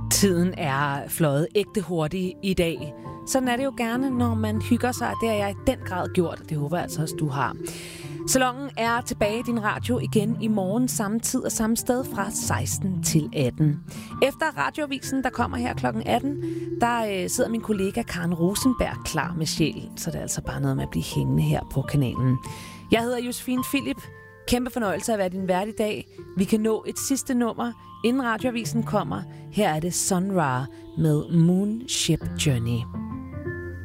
Tiden er fløjet ægte hurtigt i dag. Sådan er det jo gerne, når man hygger sig. Det har jeg i den grad gjort, og det håber jeg altså også, du har. Salongen er tilbage i din radio igen i morgen, samme tid og samme sted fra 16 til 18. Efter radioavisen, der kommer her kl. 18, der sidder min kollega Karen Rosenberg klar med sjæl. Så det er altså bare noget med at blive hængende her på kanalen. Jeg hedder Josefine Philip. Kæmpe fornøjelse at være din vært i dag. Vi kan nå et sidste nummer, inden radioavisen kommer. Her er det Sun Ra med Moonship Journey.